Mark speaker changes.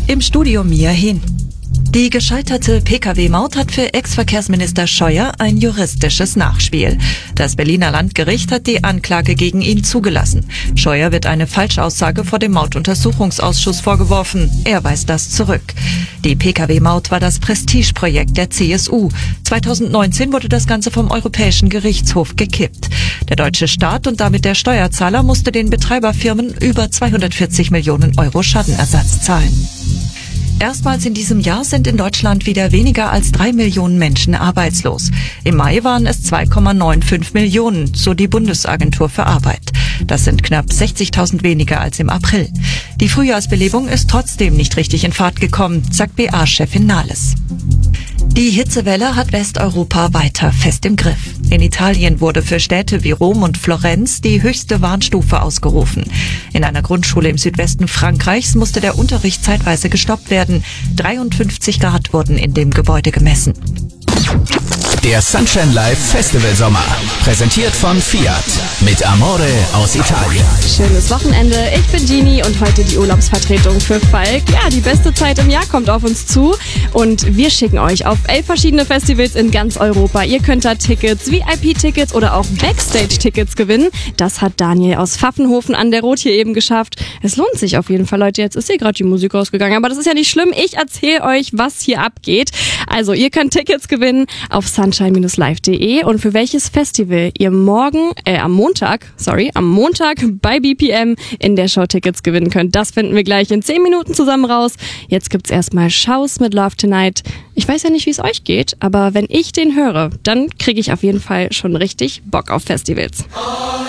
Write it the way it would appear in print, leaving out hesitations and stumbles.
Speaker 1: Im Studio Mia Hin. Die gescheiterte Pkw-Maut hat für Ex-Verkehrsminister Scheuer ein juristisches Nachspiel. Das Berliner Landgericht hat die Anklage gegen ihn zugelassen. Scheuer wird eine Falschaussage vor dem Mautuntersuchungsausschuss vorgeworfen. Er weist das zurück. Die Pkw-Maut war das Prestigeprojekt der CSU. 2019 wurde das Ganze vom Europäischen Gerichtshof gekippt. Der deutsche Staat und damit der Steuerzahler musste den Betreiberfirmen über 240 Millionen Euro Schadenersatz zahlen. Erstmals in diesem Jahr sind in Deutschland wieder weniger als 3 Millionen Menschen arbeitslos. Im Mai waren es 2,95 Millionen, so die Bundesagentur für Arbeit. Das sind knapp 60.000 weniger als im April. Die Frühjahrsbelebung ist trotzdem nicht richtig in Fahrt gekommen, sagt BA-Chefin Nahles. Die Hitzewelle hat Westeuropa weiter fest im Griff. In Italien wurde für Städte wie Rom und Florenz die höchste Warnstufe ausgerufen. In einer Grundschule im Südwesten Frankreichs musste der Unterricht zeitweise gestoppt werden. 53 Grad wurden in dem Gebäude gemessen.
Speaker 2: Der Sunshine Live Festival Sommer, präsentiert von Fiat, mit Amore aus Italien.
Speaker 3: Schönes Wochenende, ich bin Gini und heute die Urlaubsvertretung für Falk. Ja, die beste Zeit im Jahr kommt auf uns zu und wir schicken euch auf 11 verschiedene Festivals in ganz Europa. Ihr könnt da Tickets, VIP-Tickets oder auch Backstage-Tickets gewinnen. Das hat Daniel aus Pfaffenhofen an der Rot hier eben geschafft. Es lohnt sich auf jeden Fall, Leute. Jetzt ist hier gerade die Musik ausgegangen, aber das ist ja nicht schlimm. Ich erzähle euch, was hier abgeht. Also, ihr könnt Tickets gewinnen auf sunshine-live.de und für welches Festival ihr am Montag bei BPM in der Show Tickets gewinnen könnt. Das finden wir gleich in 10 Minuten zusammen raus. Jetzt gibt's erstmal Schaus mit Love Tonight. Ich weiß ja nicht, wie es euch geht, aber wenn ich den höre, dann kriege ich auf jeden Fall schon richtig Bock auf Festivals.